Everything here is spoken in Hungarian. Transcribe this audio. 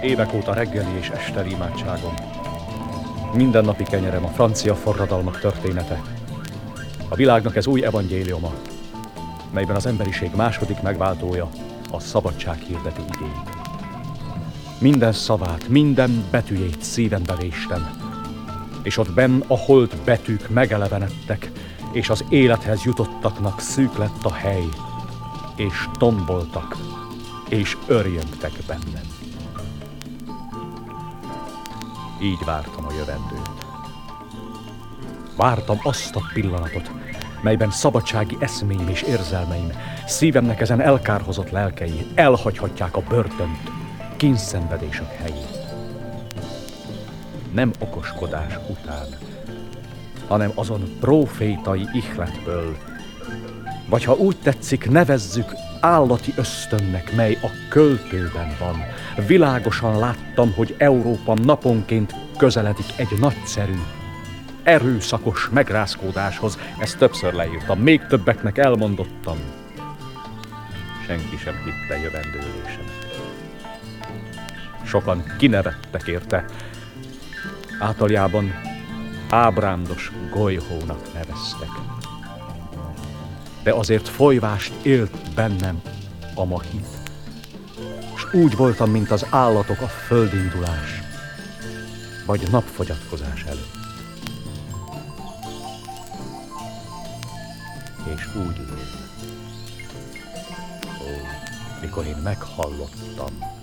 Évek óta reggeli és esteli imádságom. Mindennapi kenyerem a francia forradalmak története. A világnak ez új evangéliuma, melyben az emberiség második megváltója a szabadság hirdeti igéit. Minden szavát, minden betűjét szívembe véstem, és ott benn a holt betűk megelevenedtek, és az élethez jutottaknak szűk lett a hely, és tomboltak, és örjöngtek bennem. Így vártam a jövendőt. Vártam azt a pillanatot, melyben szabadsági eszméim és érzelmeim, szívemnek ezen elkárhozott lelkei elhagyhatják a börtönt, kínszenvedések helyét. Nem okoskodás után, hanem azon prófétai ihletből, vagy ha úgy tetszik, nevezzük állati ösztönnek, mely a költőben van. Világosan láttam, hogy Európa naponként közeledik egy nagyszerű, erőszakos megrázkódáshoz. Ezt többször leírtam, még többeknek elmondottam. Senki sem hitte jövendőlésemet. Sokan kinevettek érte. Általában ábrándos golyhónak neveztek. De azért folyvást élt bennem a mahit, s úgy voltam, mint az állatok a földindulás, vagy napfogyatkozás előtt. És úgy lett, mikor én meghallottam,